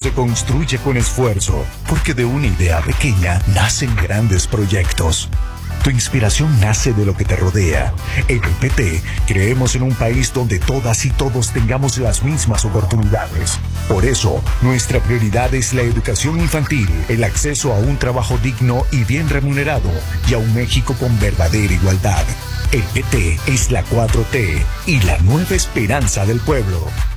se construye con esfuerzo, porque de una idea pequeña nacen grandes proyectos. Tu inspiración nace de lo que te rodea. En el PT creemos en un país donde todas y todos tengamos las mismas oportunidades. Por eso, nuestra prioridad es la educación infantil, el acceso a un trabajo digno y bien remunerado y a un México con verdadera igualdad. El PT es la 4T y la nueva esperanza del pueblo.